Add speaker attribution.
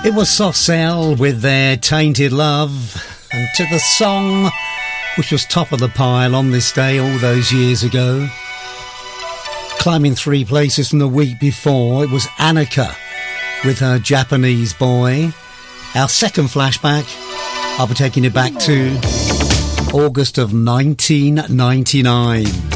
Speaker 1: It was Soft Cell with their Tainted Love, and to the song which was top of the pile on this day all those years ago, climbing 3 places from the week before. It was Annika with her Japanese Boy. Our second flashback, I'll be taking it back to August of 1999.